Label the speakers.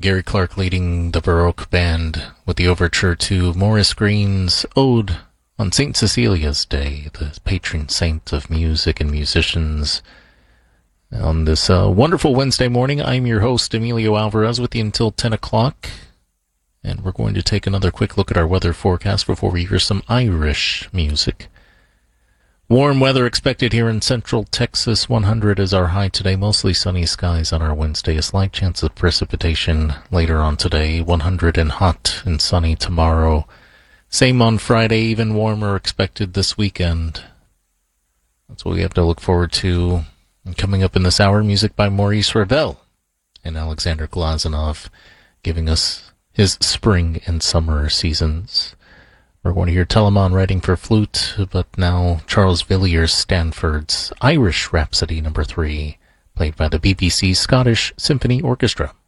Speaker 1: Gary Clark leading the Baroque band with the overture to Maurice Green's Ode on St. Cecilia's Day, the patron saint of music and musicians. On this wonderful Wednesday morning, I'm your host, Emilio Alvarez, with you until 10 o'clock. And we're going to take another quick look at our weather forecast before we hear some Irish music. Warm weather expected here in central Texas. 100 is our high today. Mostly sunny skies on our Wednesday. A slight chance of precipitation later on today. 100 and hot and sunny tomorrow. Same on Friday. Even warmer expected this weekend. That's what we have to look forward to. And coming up in this hour, music by Maurice Ravel and Alexander Glazunov, giving us his spring and summer seasons. We're going to hear Telemann writing for flute, but now Charles Villiers Stanford's Irish Rhapsody No. 3, played by the BBC Scottish Symphony Orchestra.